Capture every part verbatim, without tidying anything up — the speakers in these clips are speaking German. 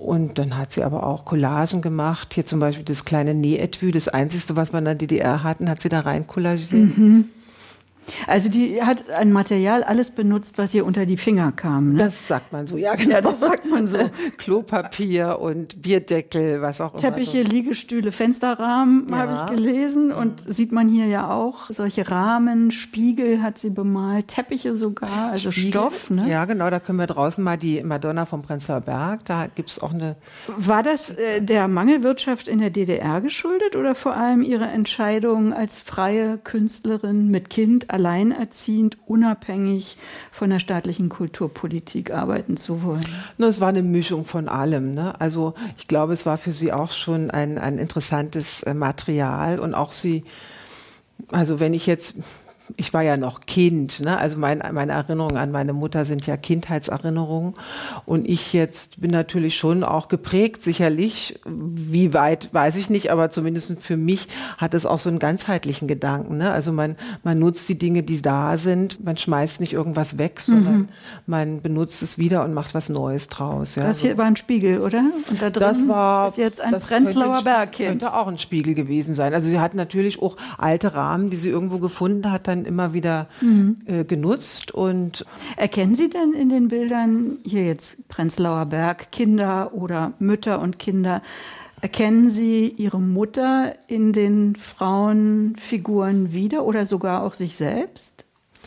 Und dann hat sie aber auch Collagen gemacht. Hier zum Beispiel das kleine Nähetui, das Einzige, was wir in der D D R hatten, hat sie da rein kollagiert. Mhm. Also die hat ein Material alles benutzt, was ihr unter die Finger kam. Ne? Das sagt man so, ja genau. Ja, das sagt man so. Klopapier und Bierdeckel, was auch immer. Teppiche, so. Liegestühle, Fensterrahmen ja. habe ich gelesen. Und mhm. sieht man hier ja auch. Solche Rahmen, Spiegel hat sie bemalt, Teppiche sogar, also Spiegel, Stoff. Ne? Ja genau, da können wir draußen mal die Madonna vom Prenzlauer Berg, da gibt es auch eine... War das äh, der Mangelwirtschaft in der D D R geschuldet oder vor allem ihre Entscheidung als freie Künstlerin mit Kind alleinerziehend, unabhängig von der staatlichen Kulturpolitik arbeiten zu wollen? No, es war eine Mischung von allem. Ne? Also ich glaube, es war für sie auch schon ein, ein interessantes äh, Material und auch sie, also wenn ich jetzt... Ich war ja noch Kind, ne? Also mein, meine Erinnerungen an meine Mutter sind ja Kindheitserinnerungen und ich jetzt bin natürlich schon auch geprägt, sicherlich, wie weit, weiß ich nicht, aber zumindest für mich hat es auch so einen ganzheitlichen Gedanken, ne? Also man, man nutzt die Dinge, die da sind, man schmeißt nicht irgendwas weg, sondern mhm. man benutzt es wieder und macht was Neues draus. Ja? Das hier war ein Spiegel, oder? Und da drin das war, ist jetzt ein Prenzlauer Bergkind. Könnte auch ein Spiegel gewesen sein. Also sie hat natürlich auch alte Rahmen, die sie irgendwo gefunden hat, dann immer wieder mhm. äh, genutzt. Und erkennen Sie denn in den Bildern, hier jetzt Prenzlauer Berg, Kinder oder Mütter und Kinder, erkennen Sie Ihre Mutter in den Frauenfiguren wieder oder sogar auch sich selbst?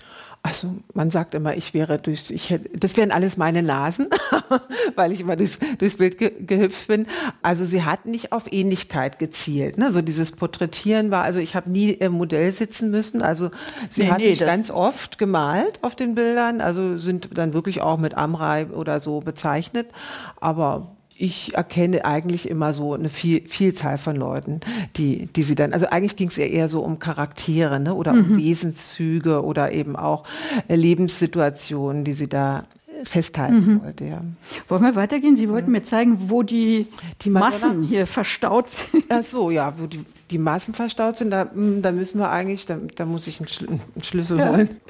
Also man sagt immer, ich wäre durch, ich hätte, das wären alles meine Nasen, weil ich immer durchs, durchs Bild ge, gehüpft bin. Also sie hat nicht auf Ähnlichkeit gezielt. Ne? So dieses Porträtieren war, also ich habe nie im Modell sitzen müssen. Also sie nee, hat nee, mich ganz oft gemalt auf den Bildern, also sind dann wirklich auch mit Amrei oder so bezeichnet. Aber ich erkenne eigentlich immer so eine viel, Vielzahl von Leuten, die, die sie dann, also eigentlich ging es ja eher so um Charaktere, ne, oder mhm. um Wesenszüge oder eben auch Lebenssituationen, die sie da festhalten mhm. wollte. Ja. Wollen wir weitergehen? Sie wollten mhm. mir zeigen, wo die, die Massen hier verstaut sind. Ach so, ja, wo die, die Massen verstaut sind, da, da müssen wir eigentlich, da, da muss ich einen, Schl- einen Schlüssel ja. holen.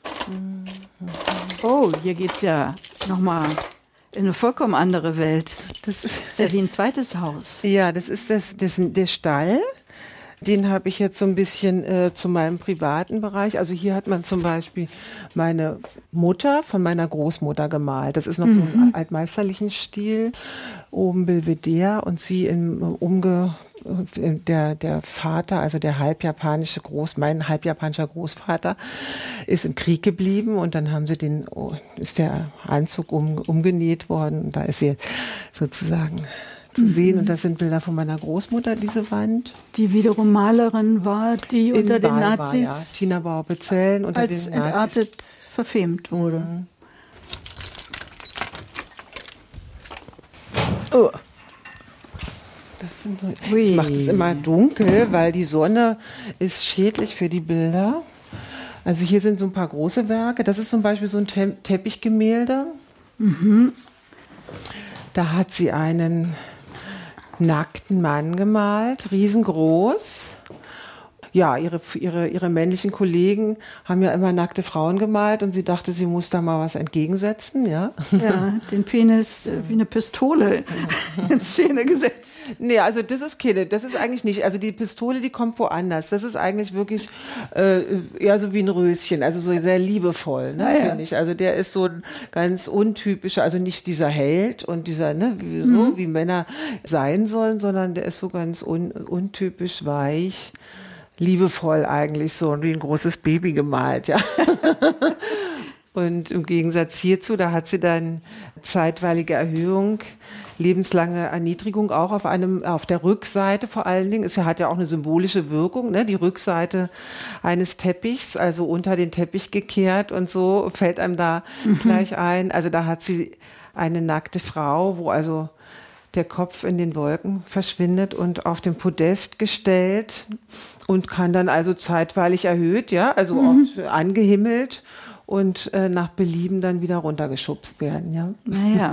Oh, hier geht's ja nochmal in eine vollkommen andere Welt. Das ist ja wie ein zweites Haus. Ja, das ist das, das, der Stall. Den habe ich jetzt so ein bisschen äh, zu meinem privaten Bereich. Also hier hat man zum Beispiel meine Mutter von meiner Großmutter gemalt. Das ist noch mhm. so ein altmeisterlichen Stil. Oben Belvedere und sie im Umge... Der, der Vater, also der halbjapanische Groß, mein halbjapanischer Großvater, ist im Krieg geblieben und dann haben sie den, ist der Anzug um, umgenäht worden und da ist sie sozusagen zu mhm. sehen und das sind Bilder von meiner Großmutter, diese Wand. Die wiederum Malerin war, die In unter den Bali Nazis war, ja. Tina Bauer-Bezellen unter als den Nazis entartet verfemt wurde. Mhm. Oh. Das sind so, ich mache das immer dunkel, weil die Sonne ist schädlich für die Bilder. Also hier sind so ein paar große Werke. Das ist zum Beispiel so ein Te- Teppichgemälde. Mhm. Da hat sie einen nackten Mann gemalt, riesengroß. Ja, ihre, ihre, ihre männlichen Kollegen haben ja immer nackte Frauen gemalt und sie dachte, sie muss da mal was entgegensetzen, ja. Ja, den Penis wie eine Pistole in Szene gesetzt. Nee, also das ist keine, das ist eigentlich nicht, also die Pistole, die kommt woanders. Das ist eigentlich wirklich äh, eher so wie ein Röschen, also so sehr liebevoll, ne, ah, ja. finde ich. Also der ist so ein ganz untypischer, also nicht dieser Held und dieser, ne, wie, mhm. so wie Männer sein sollen, sondern der ist so ganz un, untypisch weich. Liebevoll eigentlich, so wie ein großes Baby gemalt, ja. Und im Gegensatz hierzu, da hat sie dann zeitweilige Erhöhung, lebenslange Erniedrigung auch auf einem, auf der Rückseite vor allen Dingen. Es hat ja auch eine symbolische Wirkung, ne? Die Rückseite eines Teppichs, also unter den Teppich gekehrt und so fällt einem da mhm. gleich ein. Also da hat sie eine nackte Frau, wo also der Kopf in den Wolken verschwindet und auf dem Podest gestellt und kann dann also zeitweilig erhöht, ja, also mhm. oft angehimmelt und äh, nach Belieben dann wieder runtergeschubst werden, ja. Naja.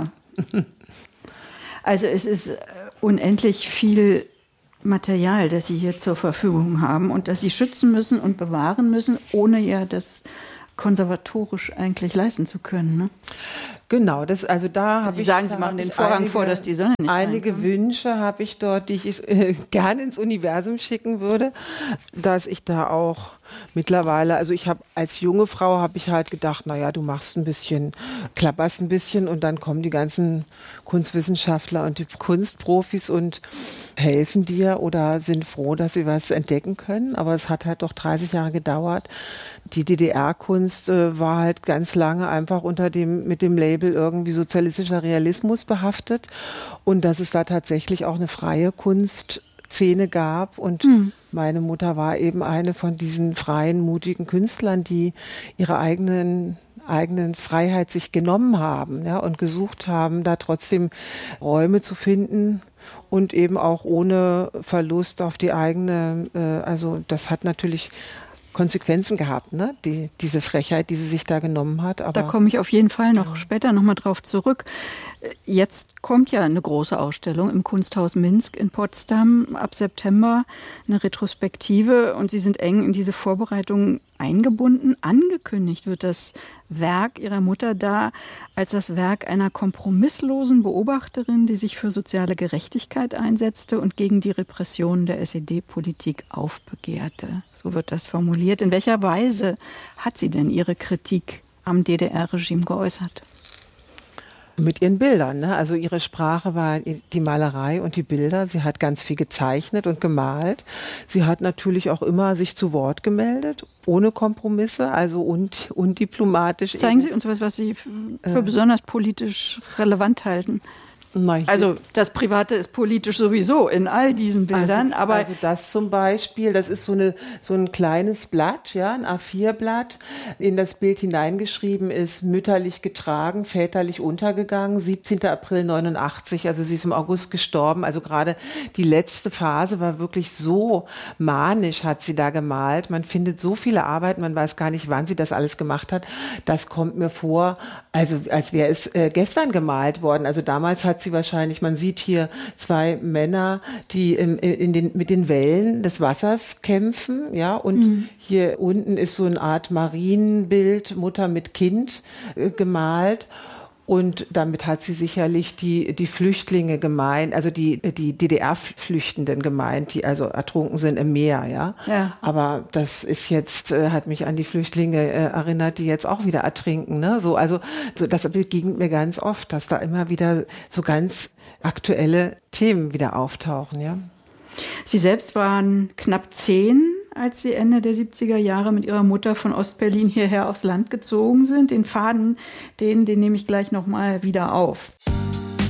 Also es ist unendlich viel Material, das Sie hier zur Verfügung haben und das Sie schützen müssen und bewahren müssen, ohne ja das konservatorisch eigentlich leisten zu können, ne? Genau, das, also da habe Sie ich... sagen, Sie machen den Vorhang einige, vor, dass die Sonne nicht Einige reinkommt. Wünsche habe ich dort, die ich äh, gerne ins Universum schicken würde, dass ich da auch mittlerweile, also ich habe als junge Frau habe ich halt gedacht, naja, du machst ein bisschen, klapperst ein bisschen und dann kommen die ganzen Kunstwissenschaftler und die Kunstprofis und helfen dir oder sind froh, dass sie was entdecken können. Aber es hat halt doch dreißig Jahre gedauert. Die D D R-Kunst äh, war halt ganz lange einfach unter dem, mit dem Label irgendwie sozialistischer Realismus behaftet und dass es da tatsächlich auch eine freie Kunstszene gab und hm. meine Mutter war eben eine von diesen freien, mutigen Künstlern, die ihre eigenen eigenen Freiheit sich genommen haben, ja, und gesucht haben, da trotzdem Räume zu finden und eben auch ohne Verlust auf die eigene, äh, also das hat natürlich Konsequenzen gehabt, ne? Die, diese Frechheit, die sie sich da genommen hat. Aber da komme ich auf jeden Fall noch ja. später nochmal drauf zurück. Jetzt kommt ja eine große Ausstellung im Kunsthaus Minsk in Potsdam ab September, eine Retrospektive, und Sie sind eng in diese Vorbereitungen eingebunden. Angekündigt wird das Werk Ihrer Mutter da als das Werk einer kompromisslosen Beobachterin, die sich für soziale Gerechtigkeit einsetzte und gegen die Repressionen der S E D-Politik aufbegehrte. So wird das formuliert. In welcher Weise hat sie denn ihre Kritik am D D R-Regime geäußert? Mit ihren Bildern, ne? Also ihre Sprache war die Malerei und die Bilder. Sie hat ganz viel gezeichnet und gemalt. Sie hat natürlich auch immer sich zu Wort gemeldet, ohne Kompromisse, also und, undiplomatisch. Zeigen Sie uns was, was Sie für äh, besonders politisch relevant halten. Nein, also das Private ist politisch sowieso in all diesen Bildern. Also, aber also das zum Beispiel, das ist so, eine, so ein kleines Blatt, ja, ein A vier Blatt. In das Bild hineingeschrieben ist, mütterlich getragen, väterlich untergegangen, siebzehnten April neunundachtzig, also sie ist im August gestorben. Also gerade die letzte Phase war wirklich so manisch, hat sie da gemalt. Man findet so viele Arbeiten, man weiß gar nicht, wann sie das alles gemacht hat. Das kommt mir vor, also als wäre es äh, gestern gemalt worden. Also damals hat sie wahrscheinlich, man sieht hier zwei Männer, die im, in den, mit den Wellen des Wassers kämpfen, ja, und mhm. hier unten ist so eine Art Marienbild, Mutter mit Kind äh, gemalt. Und damit hat sie sicherlich die, die Flüchtlinge gemeint, also die, die D D R-Flüchtenden gemeint, die also ertrunken sind im Meer, ja. ja. Aber das ist jetzt, äh, hat mich an die Flüchtlinge äh, erinnert, die jetzt auch wieder ertrinken, ne. So, also, so, das begegnet mir ganz oft, dass da immer wieder so ganz aktuelle Themen wieder auftauchen, ja. Sie selbst waren knapp zehn, als Sie Ende der siebziger Jahre mit Ihrer Mutter von Ostberlin hierher aufs Land gezogen sind. Den Faden, den, den nehme ich gleich nochmal wieder auf.